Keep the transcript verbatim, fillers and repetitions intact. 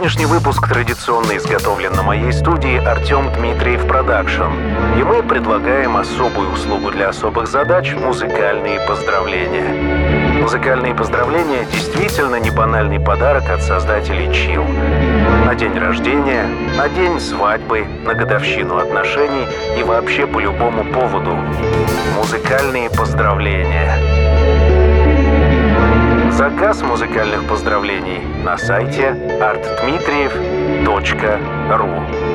Сегодняшний выпуск традиционно изготовлен на моей студии Артем Дмитриев Продакшн. И мы предлагаем особую услугу для особых задач — музыкальные поздравления. Музыкальные поздравления — действительно не банальный подарок от создателей Chill. На день рождения, на день свадьбы, на годовщину отношений и вообще по любому поводу. Музыкальные поздравления. Заказ музыкальных поздравлений на сайте арт дмитриев точка ру.